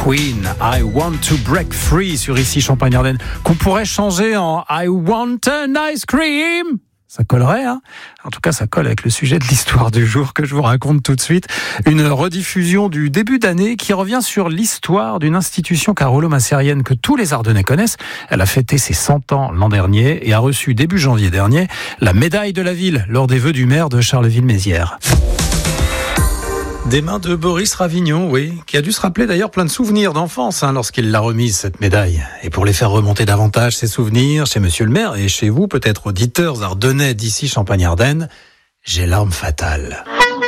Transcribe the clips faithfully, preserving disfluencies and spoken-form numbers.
Queen, I Want to Break Free sur Ici Champagne-Ardenne, qu'on pourrait changer en I Want an Ice Cream. Ça collerait, hein. En tout cas, ça colle avec le sujet de l'histoire du jour que je vous raconte tout de suite. Une rediffusion du début d'année qui revient sur l'histoire d'une institution carolo-massérienne que tous les Ardennais connaissent. Elle a fêté ses cent ans l'an dernier et a reçu début janvier dernier la médaille de la ville lors des vœux du maire de Charleville-Mézières. Des mains de Boris Ravignon, oui, qui a dû se rappeler d'ailleurs plein de souvenirs d'enfance hein, lorsqu'il l'a remise, cette médaille. Et pour les faire remonter davantage ces souvenirs, chez monsieur le maire et chez vous, peut-être auditeurs ardennais d'ici Champagne-Ardenne, j'ai l'arme fatale.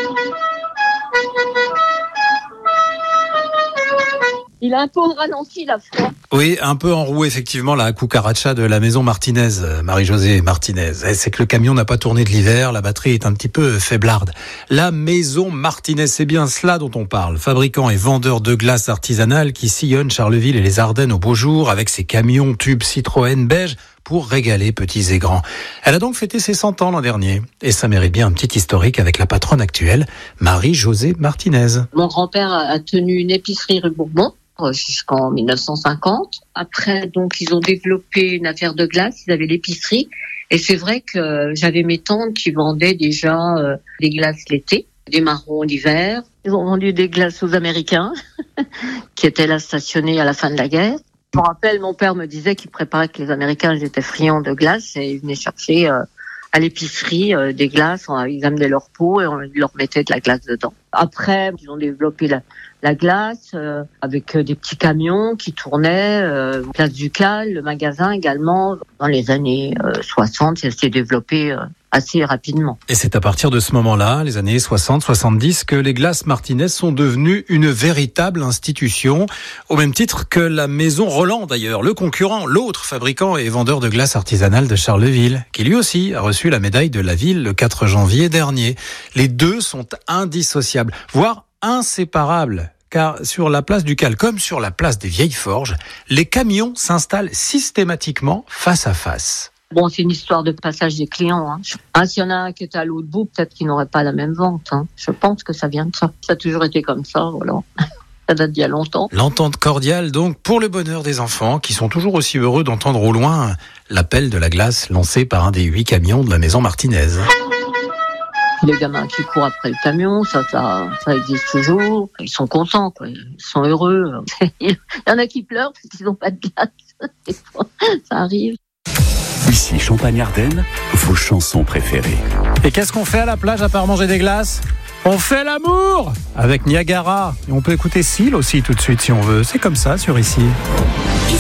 Il a un peu ralenti la fois. Oui, un peu enroué effectivement la cucaracha de la maison Martinez, Marie-Josée Martinez. C'est que le camion n'a pas tourné de l'hiver, la batterie est un petit peu faiblarde. La maison Martinez, c'est bien cela dont on parle. Fabricant et vendeur de glace artisanale qui sillonne Charleville et les Ardennes au beau jour avec ses camions tubes Citroën beige pour régaler petits et grands. Elle a donc fêté ses cent ans l'an dernier. Et ça mérite bien un petit historique avec la patronne actuelle, Marie-Josée Martinez. Mon grand-père a tenu une épicerie rue Bourbon jusqu'en dix-neuf cent cinquante. Après, donc, ils ont développé une affaire de glace. Ils avaient l'épicerie. Et c'est vrai que j'avais mes tantes qui vendaient déjà euh, des glaces l'été, des marrons l'hiver. Ils ont vendu des glaces aux Américains qui étaient là stationnés à la fin de la guerre. Je me rappelle, mon père me disait qu'il préparait que les Américains ils étaient friands de glace et ils venaient chercher euh, à l'épicerie euh, des glaces. On, ils amenaient leur pot et on leur mettait de la glace dedans. Après, ils ont développé la, la glace euh, avec euh, des petits camions qui tournaient. Euh, Place Ducal, le magasin également. Dans les années euh, soixante, ça s'est développé euh, assez rapidement. Et c'est à partir de ce moment-là, les années soixante soixante-dix, que les glaces Martinez sont devenues une véritable institution, au même titre que la maison Roland d'ailleurs, le concurrent, l'autre fabricant et vendeur de glaces artisanales de Charleville, qui lui aussi a reçu la médaille de la ville le quatre janvier dernier. Les deux sont indissociables, voire inséparables. Car sur la place du Cal, comme sur la place des Vieilles Forges, les camions s'installent systématiquement face à face. Bon, c'est une histoire de passage des clients. Hein. Ah, s'il y en a un qui est à l'autre bout, peut-être qu'il n'aurait pas la même vente. Hein. Je pense que ça vient de ça. Ça a toujours été comme ça, voilà. Ça date d'il y a longtemps. L'entente cordiale, donc, pour le bonheur des enfants, qui sont toujours aussi heureux d'entendre au loin l'appel de la glace lancé par un des huit camions de la maison Martinez. Les gamins qui courent après le camion, ça, ça, ça existe toujours. Ils sont contents, quoi. Ils sont heureux. Il y en a qui pleurent parce qu'ils n'ont pas de glace. Des fois, ça arrive. Ici Champagne-Ardenne, vos chansons préférées. Et qu'est-ce qu'on fait à la plage à part manger des glaces ? On fait l'amour avec Niagara. Et on peut écouter Seal aussi tout de suite si on veut. C'est comme ça sur Ici.